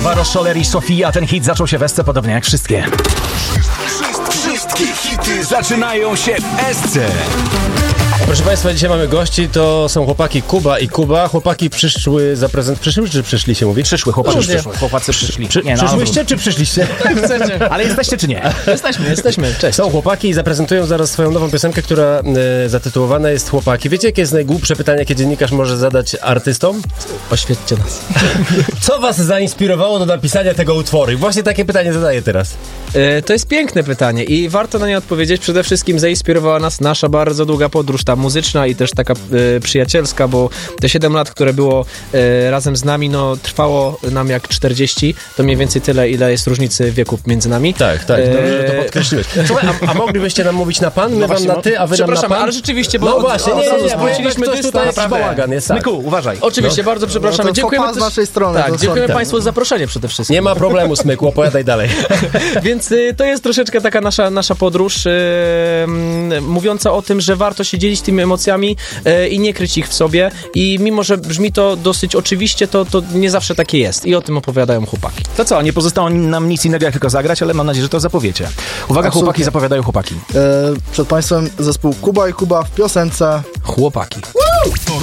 Alvaro Soler i Sofia. Ten hit zaczął się w Esce podobnie jak wszystkie. Wszystkie hity zaczynają się w Esce. Proszę Państwa, dzisiaj mamy gości, to są chłopaki Kuba i Kuba. Chłopaki przyszły za prezent. Przyszły czy przyszli się mówi? Przyszły, chłopacy przyszli. Przyszłyście czy przyszliście? Ale jesteście czy nie? Jesteśmy. Cześć. Są chłopaki i zaprezentują zaraz swoją nową piosenkę, która zatytułowana jest Chłopaki. Wiecie, jakie jest najgłupsze pytanie, jakie dziennikarz może zadać artystom? Oświećcie nas. Co was zainspirowało do napisania tego utworu? I właśnie takie pytanie zadaję teraz. To jest piękne pytanie i warto na nie odpowiedzieć. Przede wszystkim zainspirowała nas nasza bardzo długa podróż, ta muzyczna i też taka przyjacielska, bo te 7 lat, które było razem z nami, no trwało nam jak 40. To mniej więcej tyle, ile jest różnicy wieków między nami. Tak, dobrze, że to podkreśliłeś. Słuchaj, a moglibyście nam mówić na pan? My wam na ty, a wy nam na pan? Ale rzeczywiście, bo no właśnie, spłaciliśmy dystans. Bałagan jest, tak. Smyku, uważaj. Oczywiście, bardzo przepraszamy. Dziękujemy z waszej strony. Tak, dziękujemy Państwu za zaproszenie przede wszystkim. Nie ma problemu, Smyku, opowiadaj dalej. Więc to jest troszeczkę taka nasza podróż mówiąca o tym, że warto się dzielić tymi emocjami i nie kryć ich w sobie. I mimo, że brzmi to dosyć oczywiście, to nie zawsze takie jest. I o tym opowiadają chłopaki. To co, nie pozostało nam nic innego jak tylko zagrać, ale mam nadzieję, że to zapowiecie. Uwaga, Absolutnie. chłopaki zapowiadają chłopaki. Przed Państwem zespół Kuba i Kuba w piosence Chłopaki.